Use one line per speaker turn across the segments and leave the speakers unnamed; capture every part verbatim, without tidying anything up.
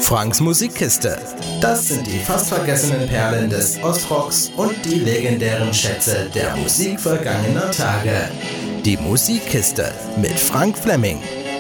Franks Musikkiste. Das sind die fast vergessenen Perlen des Ostrocks und die legendären Schätze der Musik vergangener Tage. Die Musikkiste mit Frank Fleming.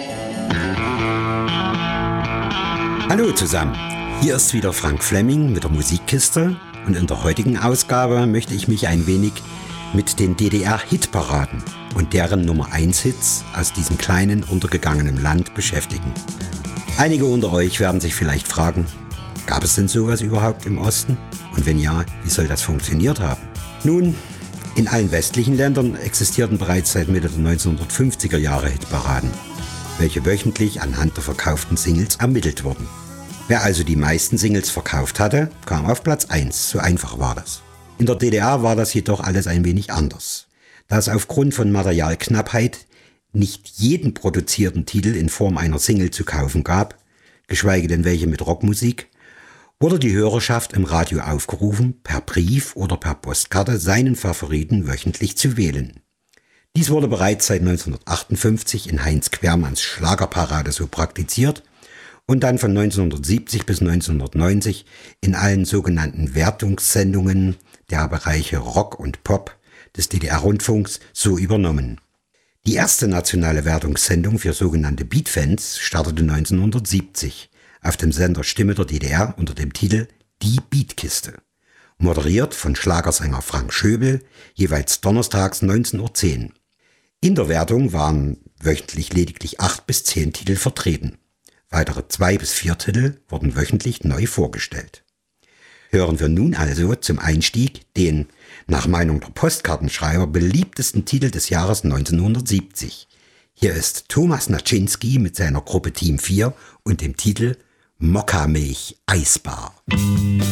Hallo zusammen, hier ist wieder Frank Fleming mit der Musikkiste und in der heutigen Ausgabe möchte ich mich ein wenig mit den D D R-Hitparaden und deren Nummer eins Hits aus diesem kleinen, untergegangenen Land beschäftigen. Einige unter euch werden sich vielleicht fragen, gab es denn sowas überhaupt im Osten? Und wenn ja, wie soll das funktioniert haben? Nun, in allen westlichen Ländern existierten bereits seit Mitte der neunzehnhundertfünfziger Jahre Hitparaden, welche wöchentlich anhand der verkauften Singles ermittelt wurden. Wer also die meisten Singles verkauft hatte, kam auf Platz eins, so einfach war das. In der D D R war das jedoch alles ein wenig anders, da es aufgrund von Materialknappheit nicht jeden produzierten Titel in Form einer Single zu kaufen gab, geschweige denn welche mit Rockmusik, wurde die Hörerschaft im Radio aufgerufen, per Brief oder per Postkarte seinen Favoriten wöchentlich zu wählen. Dies wurde bereits seit neunzehnhundertachtundfünfzig in Heinz Quermanns Schlagerparade so praktiziert und dann von neunzehnhundertsiebzig bis neunzehnhundertneunzig in allen sogenannten Wertungssendungen der Bereiche Rock und Pop des D D R-Rundfunks so übernommen. Die erste nationale Wertungssendung für sogenannte Beatfans startete neunzehnhundertsiebzig auf dem Sender Stimme der D D R unter dem Titel Die Beatkiste, moderiert von Schlagersänger Frank Schöbel, jeweils donnerstags neunzehn Uhr zehn. In der Wertung waren wöchentlich lediglich acht bis zehn Titel vertreten. Weitere zwei bis vier Titel wurden wöchentlich neu vorgestellt. Hören wir nun also zum Einstieg den, nach Meinung der Postkartenschreiber, beliebtesten Titel des Jahres neunzehnhundertsiebzig. Hier ist Thomas Naczynski mit seiner Gruppe Team vier und dem Titel Mokkamilch Eisbar.